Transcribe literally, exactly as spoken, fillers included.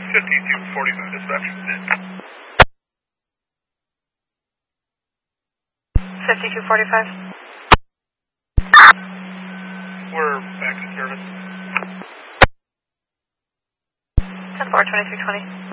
fifty-two forty-five dispatch. fifty-two forty-five. We're back in service. ten four twenty-three twenty.